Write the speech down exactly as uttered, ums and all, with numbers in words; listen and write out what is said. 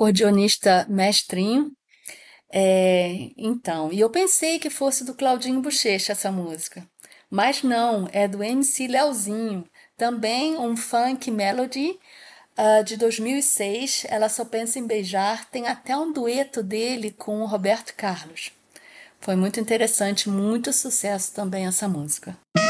acordeonista mestrinho. É, então, e eu pensei que fosse do Claudinho Buchecha essa música, mas não, é do M C Leozinho, também um funk melody ah, de dois mil e seis. Ela só pensa em beijar, tem até um dueto dele com o Roberto Carlos. Foi muito interessante, muito sucesso também essa música.